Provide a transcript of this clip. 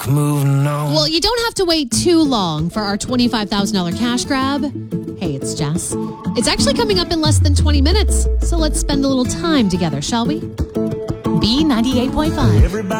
moving on. Well, you don't have to wait too long for our $25,000 cash grab. Hey, it's Jess. It's actually coming up in less than 20 minutes, so let's spend a little time together, shall we? B98.5. Everybody